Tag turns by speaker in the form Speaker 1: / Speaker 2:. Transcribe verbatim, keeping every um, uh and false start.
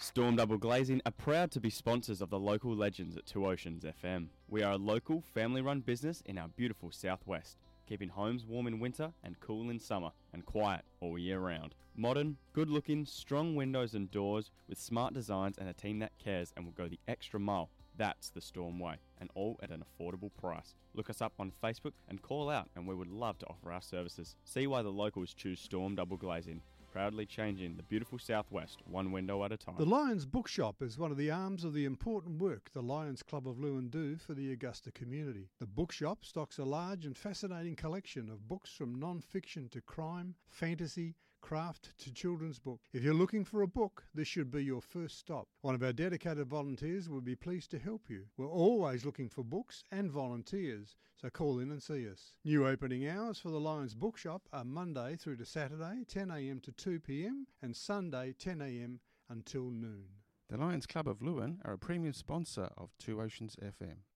Speaker 1: Storm Double Glazing are proud to be sponsors of the local legends at Two Oceans F M. We are a local, family-run business in our beautiful southwest, keeping homes warm in winter and cool in summer, and quiet all year round. Modern, good-looking, strong windows and doors with smart designs and a team that cares and will go the extra mile. That's the Storm way, and all at an affordable price. Look us up on Facebook and call out, and we would love to offer our services. See why the locals choose Storm Double Glazing. Proudly changing the beautiful southwest, one window at a time.
Speaker 2: The Lions Bookshop is one of the arms of the important work the Lions Club of Lewin do for the Augusta community. The bookshop stocks a large and fascinating collection of books from non-fiction to crime, fantasy, craft to children's book. If you're looking for a book, this should be your first stop. One of our dedicated volunteers will be pleased to help you. We're always looking for books and volunteers, so call in and see us. New opening hours for the Lions Bookshop are Monday through to Saturday, ten a m to two p m, and Sunday, ten a m until noon.
Speaker 3: The Lions Club of Lewin are a premium sponsor of Two Oceans F M.